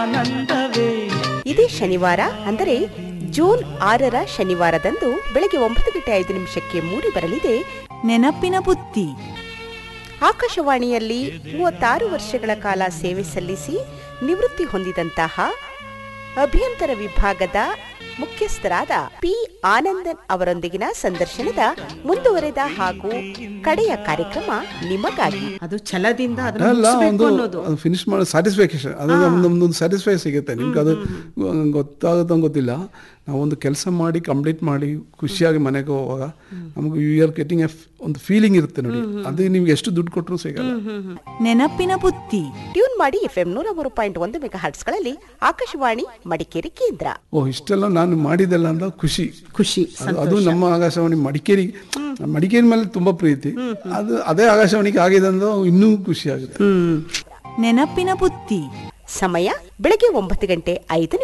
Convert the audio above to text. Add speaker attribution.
Speaker 1: ಇದೇ ಶನಿವಾರ ಅಂದರೆ ಜೂನ್ 6ರ ಶನಿವಾರದಂದು ಬೆಳಗ್ಗೆ 9:05 ಮೂಡಿ ಬರಲಿದೆ
Speaker 2: ನೆನಪಿನ ಬುತ್ತಿ.
Speaker 1: ಆಕಾಶವಾಣಿಯಲ್ಲಿ 36 ವರ್ಷಗಳ ಕಾಲ ಸೇವೆ ಸಲ್ಲಿಸಿ ನಿವೃತ್ತಿ ಹೊಂದಿದಂತಹ ಅಭ್ಯಂತರ ವಿಭಾಗದ ಮುಖ್ಯಸ್ಥರಾದ ಪಿ ಆನಂದನ್ ಅವರೊಂದಿಗಿನ ಸಂದರ್ಶನದ ಮುಂದುವರೆದ ಹಾಗೂ ಕಡೆಯ ಕಾರ್ಯಕ್ರಮ ನಿಮಗಾಗಿ.
Speaker 2: ಅದು ಛಲದಿಂದ
Speaker 3: ಫಿನಿಶ್ ಮಾಡೋ ಸ್ಯಾಟಿಸ್ಫ್ಯಾಕ್ಷನ್, ಅದು ನಮ್ದೊಂದು ಸ್ಯಾಟಿಸ್ಫೈ ಸಿಗುತ್ತೆ. ನಿಮ್ಗೆ ಅದು ಗೊತ್ತಾಗುತ್ತೋ ಗೊತ್ತಿಲ್ಲ. ನಾವೊಂದು ಕೆಲಸ ಮಾಡಿ ಕಂಪ್ಲೀಟ್ ಮಾಡಿ ಖುಷಿಯಾಗಿ ಮನೆಗೆ ಹೋಗುವಾಗ ನಮಗೆ ಯು ಆರ್ ಗೆಟಿಂಗ್ ಒಂದು ಫೀಲಿಂಗ್ ಇರುತ್ತೆ ನೋಡಿ. ಅದು ನಿಮ್ಗೆ ಎಷ್ಟು ದುಡ್ಡು ಕೊಟ್ಟರು ಸಿಗಲ್ಲ.
Speaker 2: ನೆನಪಿನ ಬುತ್ತಿ
Speaker 1: ಟ್ಯೂನ್ ಮಾಡಿ FM 103.1 ಮೆಗಾಹರ್ಟ್ಸ್ಗಳಲ್ಲಿ ಆಕಾಶವಾಣಿ ಮಡಿಕೇರಿ ಕೇಂದ್ರ.
Speaker 3: ಇಷ್ಟೆಲ್ಲ ನಾನು ಮಾಡಿದೆಲ್ಲ ಅಂತ ಖುಷಿ. ಅದು ನಮ್ಮ ಆಕಾಶವಾಣಿ ಮಡಿಕೇರಿ ಮೇಲೆ ತುಂಬಾ ಪ್ರೀತಿ. ಅದು ಅದೇ ಆಕಾಶವಾಣಿಗೆ ಆಗಿದೆ ಅಂದ್ರೆ ಇನ್ನೂ ಖುಷಿ ಆಗುತ್ತೆ.
Speaker 2: ನೆನಪಿನ ಬುತ್ತಿ.
Speaker 1: ಸಮಯ ಬೆಳಗ್ಗೆ 9:05